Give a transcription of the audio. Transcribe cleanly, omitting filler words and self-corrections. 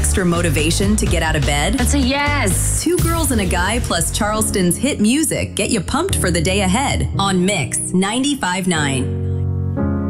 extra motivation to get out of bed? That's a yes. Two Girls and a Guy plus Charleston's hit music get you pumped for the day ahead on Mix 95.9.